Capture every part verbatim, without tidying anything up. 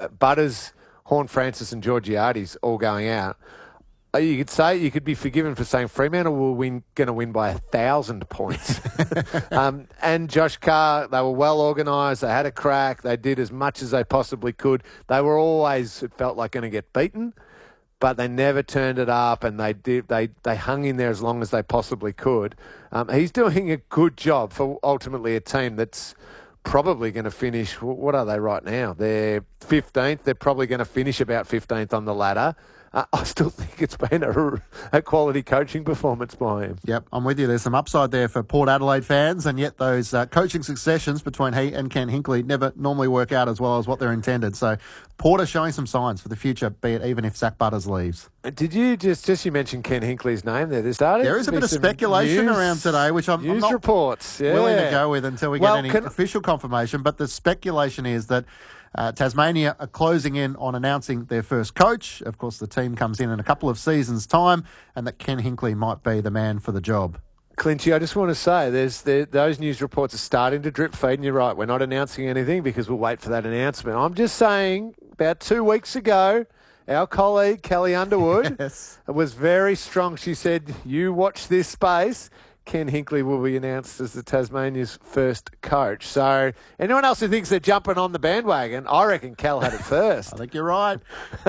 Butters, Horn Francis and Georgiades all going out, you could say you could be forgiven for saying Fremantle were win, going to win by a thousand points. um, and Josh Carr, they were well organised. They had a crack. They did as much as they possibly could. They were always, it felt like, going to get beaten, but they never turned it up, and they did. They they hung in there as long as they possibly could. Um, he's doing a good job for ultimately a team that's probably going to finish. What are they right now? They're fifteenth. They're probably going to finish about fifteenth on the ladder. Uh, I still think it's been a, a quality coaching performance by him. Yep, I'm with you. There's some upside there for Port Adelaide fans, and yet those uh, coaching successions between he and Ken Hinkley never normally work out as well as what they're intended. So Port are showing some signs for the future, be it even if Zach Butters leaves. Did you just, just you mentioned Ken Hinkley's name there? There started There is a bit of speculation news, around today, which I'm, I'm news not reports, yeah. willing to go with until we well, get any can... official confirmation. But the speculation is that Uh, Tasmania are closing in on announcing their first coach. Of course, the team comes in in a couple of seasons' time, and that Ken Hinkley might be the man for the job. Clinchy, I just want to say, there's there, those news reports are starting to drip feed, and you're right, we're not announcing anything because we'll wait for that announcement. I'm just saying, about two weeks ago, our colleague, Kelly Underwood, yes. was very strong. She said, you watch this space. Ken Hinkley will be announced as the Tasmania's first coach. So anyone else who thinks they're jumping on the bandwagon, I reckon Cal had it first. I think you're right.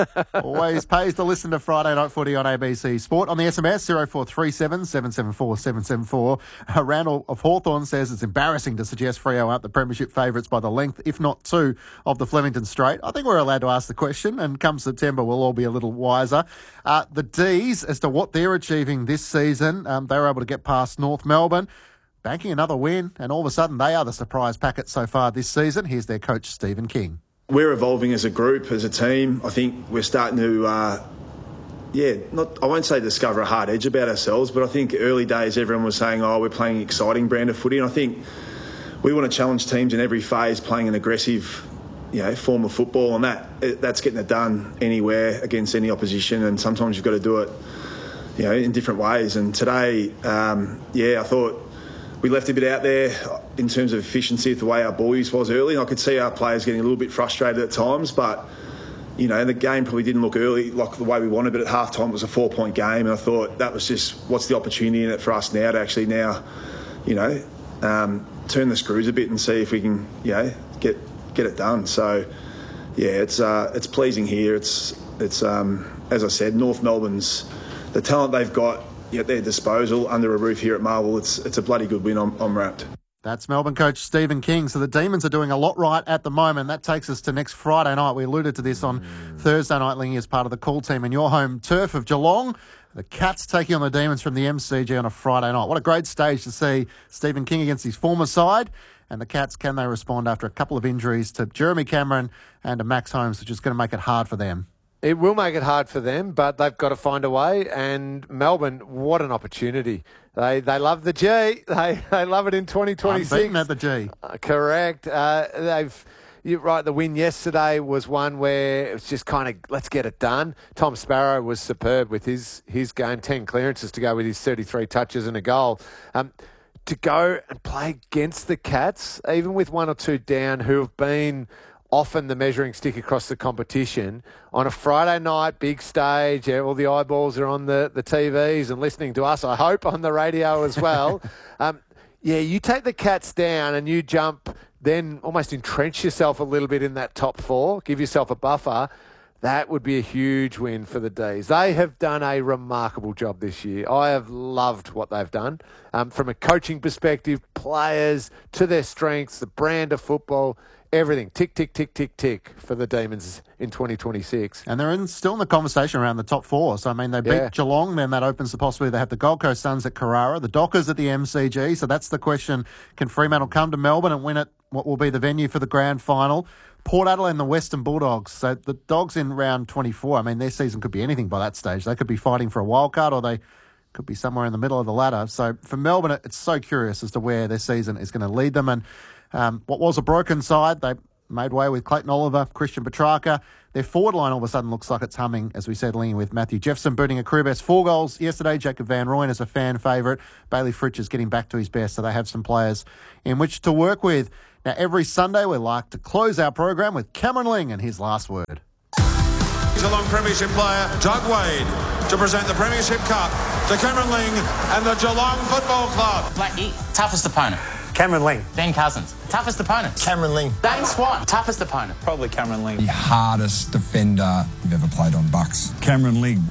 Always pays to listen to Friday Night Footy on A B C Sport. On the S M S, zero four three seven, seven seven four, seven seven four. Uh, Randall of Hawthorn says it's embarrassing to suggest Freo aren't the premiership favourites by the length, if not two, of the Flemington Straight. I think we're allowed to ask the question, and come September, we'll all be a little wiser. Uh, the D's, as to what they're achieving this season, um, they were able to get past North Melbourne, banking another win, and all of a sudden they are the surprise packet so far this season. Here's their coach, Stephen King. We're evolving as a group, as a team. I think we're starting to, uh, yeah, not I won't say discover a hard edge about ourselves, but I think early days everyone was saying, oh, we're playing an exciting brand of footy, and I think we want to challenge teams in every phase, playing an aggressive, you know, form of football, and that that's getting it done anywhere against any opposition, and sometimes you've got to do it, you know, in different ways. And today, um, yeah, I thought we left a bit out there in terms of efficiency with the way our ball use was early. And I could see our players getting a little bit frustrated at times, but, you know, the game probably didn't look early like the way we wanted, but at half-time it was a four-point game, and I thought that was just, what's the opportunity in it for us now to actually now, you know, um, turn the screws a bit and see if we can, you know, get get it done. So, yeah, it's uh, it's pleasing here. It's, it's um, as I said, North Melbourne's, the talent they've got at their disposal under a roof here at Marvel, it's it's a bloody good win. I'm, I'm wrapped. That's Melbourne coach Stephen King. So the Demons are doing a lot right at the moment. That takes us to next Friday night. We alluded to this on mm. Thursday night, Lingy, as part of the call team in your home turf of Geelong. The Cats taking on the Demons from the M C G on a Friday night. What a great stage to see Stephen King against his former side. And the Cats, can they respond after a couple of injuries to Jeremy Cameron and to Max Holmes, which is going to make it hard for them? It will make it hard for them, but they've got to find a way. And Melbourne, what an opportunity. They they love the G. They they love it in twenty twenty-six. Unbeaten at the G. Uh, correct. Uh, they've... You're right, the win yesterday was one where it was just kind of, let's get it done. Tom Sparrow was superb with his, his game, ten clearances to go with his thirty-three touches and a goal. Um, to go and play against the Cats, even with one or two down, who have been often the measuring stick across the competition, on a Friday night, big stage, yeah, all the eyeballs are on the, the T Vs and listening to us, I hope, on the radio as well. um, yeah, you take the Cats down and you jump, then almost entrench yourself a little bit in that top four, give yourself a buffer. That would be a huge win for the D's. They have done a remarkable job this year. I have loved what they've done. Um, from a coaching perspective, players to their strengths, the brand of football, everything. Tick, tick, tick, tick, tick for the Demons in twenty twenty-six. And they're in, still in the conversation around the top four. So, I mean, they beat yeah. Geelong, then that opens the possibility they have the Gold Coast Suns at Carrara, the Dockers at the M C G. So that's the question. Can Fremantle come to Melbourne and win it, what will be the venue for the grand final? Port Adelaide and the Western Bulldogs. So the Dogs in round twenty-four, I mean, their season could be anything by that stage. They could be fighting for a wild card, or they could be somewhere in the middle of the ladder. So for Melbourne, it's so curious as to where their season is going to lead them. And um, what was a broken side, they made way with Clayton Oliver, Christian Petrarca. Their forward line all of a sudden looks like it's humming, as we said, Lingy, with Matthew Jefferson booting a career best four goals yesterday. Jacob Van Rooyen is a fan favourite. Bailey Fritsch is getting back to his best, so they have some players in which to work with. Now, every Sunday we like to close our program with Cameron Ling and his last word. Geelong Premiership player Doug Wade to present the Premiership Cup to Cameron Ling and the Geelong Football Club. Blackie, toughest opponent. Cameron Ling. Ben Cousins, toughest opponent. Cameron Ling. Dane Swan, toughest opponent. Probably Cameron Ling. The hardest defender you've ever played on Bucks. Cameron Ling.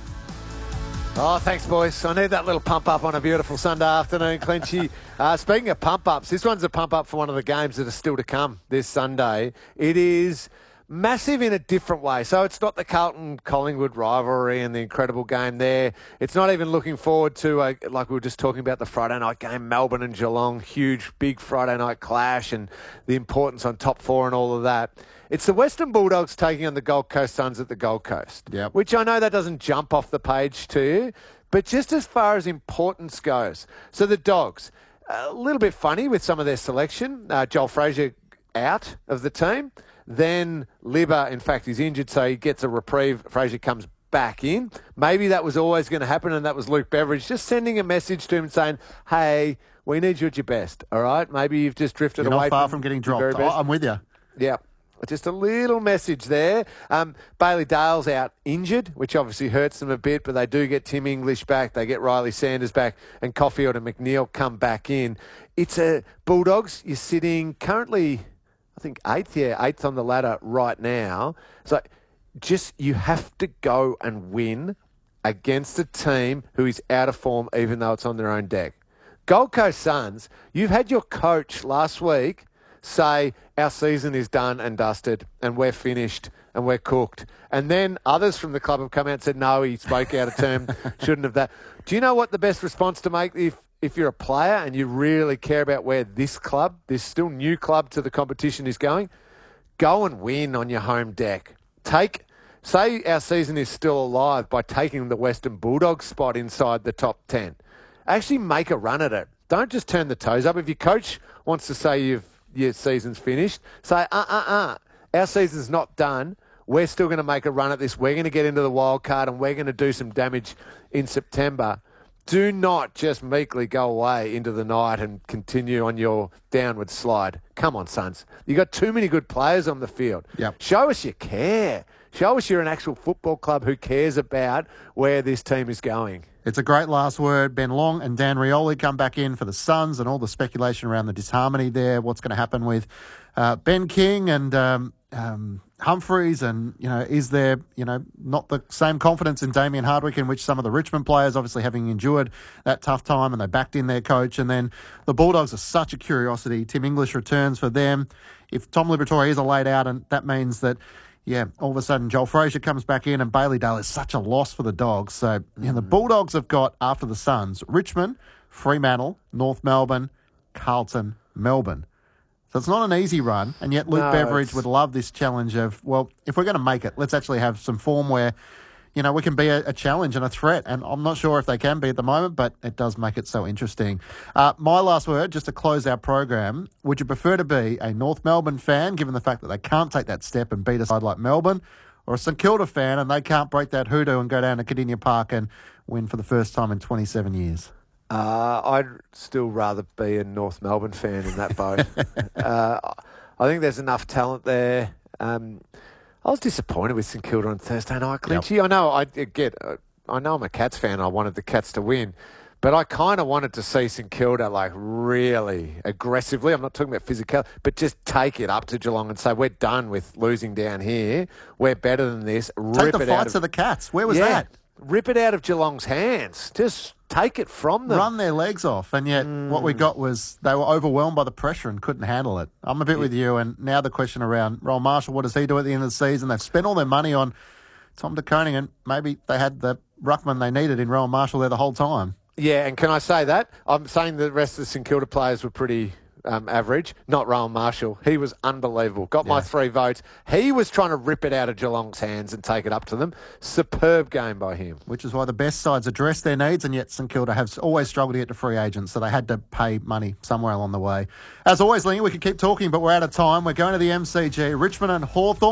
Oh, thanks, boys. I need that little pump up on a beautiful Sunday afternoon, Clinchy. uh, speaking of pump ups, this one's a pump up for one of the games that are still to come this Sunday. It is massive in a different way. So it's not the Carlton-Collingwood rivalry and the incredible game there. It's not even looking forward to, a, like we were just talking about, the Friday night game, Melbourne and Geelong, huge, big Friday night clash and the importance on top four and all of that. It's the Western Bulldogs taking on the Gold Coast Suns at the Gold Coast, yep. which I know that doesn't jump off the page to you, but just as far as importance goes. So the Dogs, a little bit funny with some of their selection. Uh, Joel Frazier out of the team. Then Libba, in fact, is injured, so he gets a reprieve. Frazier comes back in. Maybe that was always going to happen, and that was Luke Beveridge just sending a message to him saying, hey, we need you at your best, all right? Maybe you've just drifted You're away not far from, from getting your very dropped. Oh, best. I'm with you. Yeah. Just a little message there. Um, Bailey Dale's out injured, which obviously hurts them a bit, but they do get Tim English back. They get Riley Sanders back, and Caulfield and McNeil come back in. It's a Bulldogs. You're sitting currently, I think, eighth, yeah, eighth on the ladder right now. So just you have to go and win against a team who is out of form, even though it's on their own deck. Gold Coast Suns, you've had your coach last week say our season is done and dusted and we're finished and we're cooked. And then others from the club have come out and said, no, he spoke out of term, shouldn't have that. Do you know what the best response to make if, if you're a player and you really care about where this club, this still new club to the competition is going? Go and win on your home deck. Take, say our season is still alive by taking the Western Bulldogs spot inside the top ten. Actually make a run at it. Don't just turn the toes up. If your coach wants to say you've your season's finished, say, uh-uh-uh, our season's not done. We're still going to make a run at this. We're going to get into the wild card and we're going to do some damage in September. Do not just meekly go away into the night and continue on your downward slide. Come on, Suns. You've got too many good players on the field. Yep. Show us you care. Show us you're an actual football club who cares about where this team is going. It's a great last word. Ben Long and Dan Rioli come back in for the Suns and all the speculation around the disharmony there. What's going to happen with uh, Ben King and um, um, Humphreys, and, you know, is there, you know, not the same confidence in Damien Hardwick, in which some of the Richmond players, obviously having endured that tough time, and they backed in their coach. And then the Bulldogs are such a curiosity. Tim English returns for them. If Tom Liberatore is a laid out, and that means that, yeah, all of a sudden Joel Frazier comes back in and Bailey Dale is such a loss for the Dogs. So, you know, the Bulldogs have got, after the Suns, Richmond, Fremantle, North Melbourne, Carlton, Melbourne. So it's not an easy run, and yet Luke No, Beveridge it's- would love this challenge of, well, if we're going to make it, let's actually have some form where, you know, we can be a, a challenge and a threat. And I'm not sure if they can be at the moment, but it does make it so interesting. Uh, my last word, just to close our program, would you prefer to be a North Melbourne fan, given the fact that they can't take that step and beat a side like Melbourne, or a St Kilda fan and they can't break that hoodoo and go down to Cardinia Park and win for the first time in twenty-seven years? Uh, I'd still rather be a North Melbourne fan in that boat. uh, I think there's enough talent there. Um, I was disappointed with St Kilda on Thursday night, Clinchy. Yep. I know I get. I know I'm a Cats fan. I wanted the Cats to win, but I kind of wanted to see St Kilda like really aggressively. I'm not talking about physical, but just take it up to Geelong and say we're done with losing down here. We're better than this. Take Rip the it fight out of, to the Cats. Where was yeah, that? Rip it out of Geelong's hands. Just take it from them. Run their legs off. And yet mm. what we got was they were overwhelmed by the pressure and couldn't handle it. I'm a bit yeah. with you. And now the question around Roel Marshall, what does he do at the end of the season? They've spent all their money on Tom De Koning, and maybe they had the ruckman they needed in Roel Marshall there the whole time. Yeah, and can I say that? I'm saying the rest of the St Kilda players were pretty um, average. Not Roel Marshall. He was unbelievable. Got yeah. my three votes. He was trying to rip it out of Geelong's hands and take it up to them. Superb game by him. Which is why the best sides address their needs, and yet St Kilda have always struggled to get to free agents, so they had to pay money somewhere along the way. As always, Lingy, we could keep talking, but we're out of time. We're going to the M C G. Richmond and Hawthorn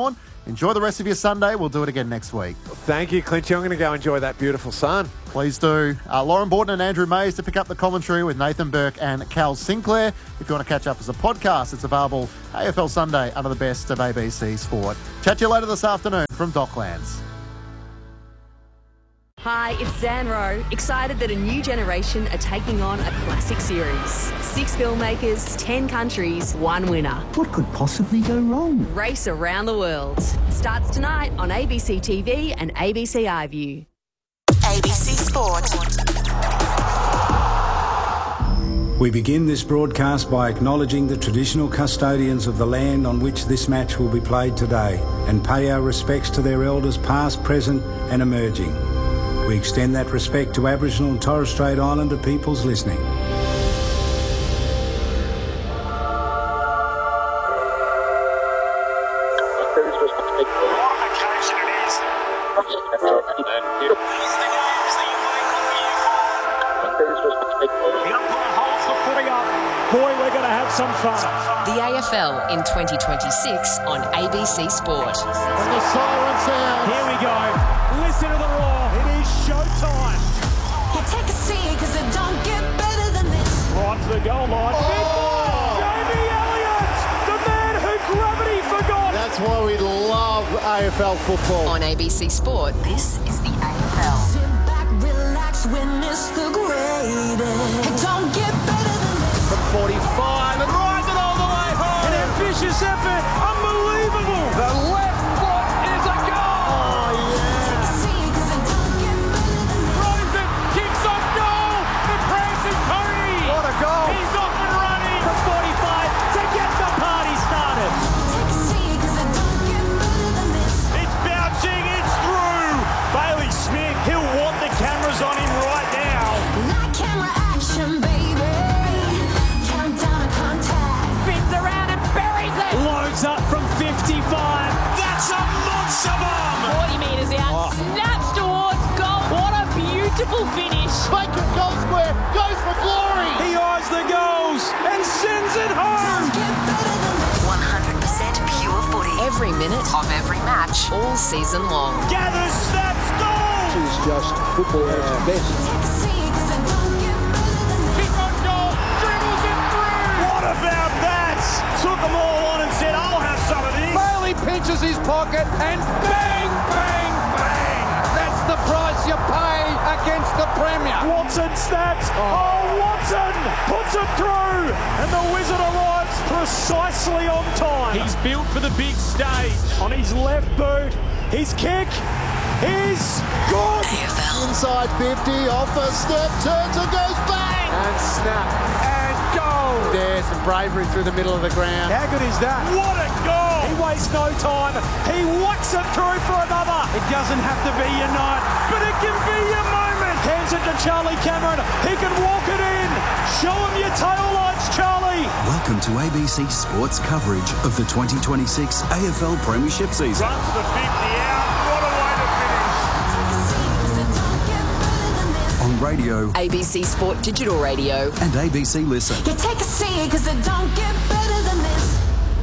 Enjoy the rest of your Sunday. We'll do it again next week. Thank you, Clinchy. I'm going to go enjoy that beautiful sun. Please do. Uh, Lauren Borden and Andrew Mays to pick up the commentary with Nathan Burke and Cal Sinclair. If you want to catch up as a podcast, it's available A F L Sunday under the best of A B C Sport. Chat to you later this afternoon from Docklands. Hi, it's Zan Rowe, excited that a new generation are taking on a classic series. Six filmmakers, ten countries, one winner. What could possibly go wrong? Race Around the World. Starts tonight on A B C T V and A B C iView. A B C Sport. We begin this broadcast by acknowledging the traditional custodians of the land on which this match will be played today and pay our respects to their elders past, present and emerging. We extend that respect to Aboriginal and Torres Strait Islander peoples listening. Boy, we're going to have some fun. The A F L in twenty twenty-six on A B C Sport. When the siren sounds, here we go. Listen to the roar. It is showtime. You take a seat because it don't get better than this. Right to the goal line. Oh. Big ball. Jamie Elliott, the man who gravity forgot. That's why we love A F L football. On A B C Sport, this is the A F L. Sit back, relax, witness the greatest. It don't get better than this. From forty-five and rides it all the way home. An ambitious effort. Unbelievable. The left foot is a goal. Oh, yeah. Take a seat because it don't get better than this. Throws it, kicks off goal. The prancing pony. What a goal. He's off and running from forty-five to get the party started. Take a seat because it don't get better than this. It's bouncing, it's through. Bailey Smith, he'll want the cameras on him right now. Light camera action, baby. Countdown to contact. Spins around and buries it. Loads up from fifty-five. That's a monster bomb. forty metres out, snaps towards goal. What a beautiful finish. Bacon goal square, goes for glory. He eyes the goals and sends it home. Don't get better than this. one hundred percent pure footy. Every minute of every match, all season long. Gathers, snaps, goal. It's just football at its best. Take a seat because it don't get better than this. Kick on goal, dribbles it through. What about that? Took them all on and said, I'll have some of this. Bailey pinches his pocket and bang, bang, bang. That's the price you pay against the Premier. Watson snaps. Oh, Watson puts it through. And the Wizard arrives precisely on time. He's built for the big stage. On his left boot, his kick is good. A F L. Inside fifty, off a step, turns and goes bang. And snap. And goal. There's some bravery through the middle of the ground. How good is that? What a goal. He wastes no time. He whacks it through for another. It doesn't have to be your night, but it can be your moment. Hands it to Charlie Cameron. He can walk it in. Show him your tail lights, Charlie. Welcome to A B C Sports coverage of the twenty twenty-six A F L Premiership season. Runs the fifty out. What a way to finish. On radio, A B C Sport Digital Radio. and A B C Listen. You take a seat because it don't get better than this.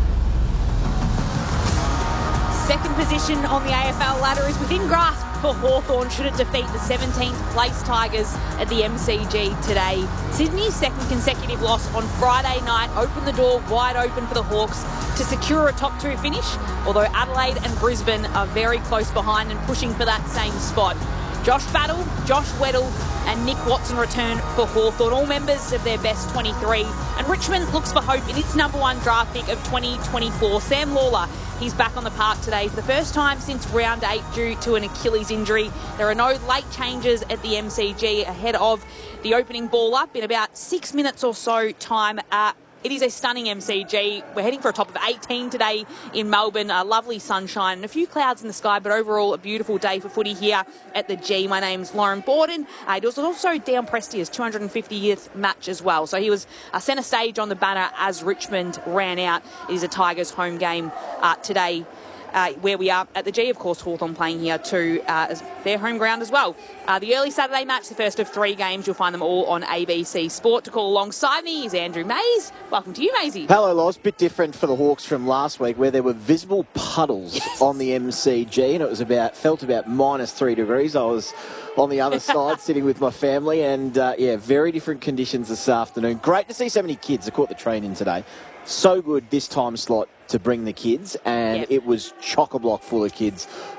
Second position on the A F L ladder is within grasp for Hawthorn should it defeat the seventeenth place Tigers at the M C G today. Sydney's second consecutive loss on Friday night opened the door wide open for the Hawks to secure a top two finish, although Adelaide and Brisbane are very close behind and pushing for that same spot. Josh Battle, Josh Weddle and Nick Watson return for Hawthorn, all members of their best twenty-three. And Richmond looks for hope in its number one draft pick of twenty twenty-four, Sam Lawler. He's back on the park today for the first time since round eight due to an Achilles injury. There are no late changes at the M C G ahead of the opening ball up in about six minutes or so time. Uh, It is a stunning M C G. We're heading for a top of eighteen today in Melbourne. A lovely sunshine and a few clouds in the sky, but overall a beautiful day for footy here at the G. My name's Lauren Borden. Uh, it was also Dan Prestia's two hundred fiftieth match as well. So he was uh, centre stage on the banner as Richmond ran out. It is a Tigers home game uh, today uh, where we are at the G. Of course, Hawthorn playing here too uh, as their home ground as well. Uh, the early Saturday match, the first of three games, you'll find them all on A B C Sport. To call alongside me is Andrew Mays. Welcome to you, Maysy. Hello, Loz. Bit different for the Hawks from last week, where there were visible puddles yes. on the M C G, and it was about felt about minus three degrees. I was on the other side sitting with my family, and uh, yeah, very different conditions this afternoon. Great to see so many kids. I caught the train in today. So good this time slot to bring the kids, and yep. it was chock-a-block full of kids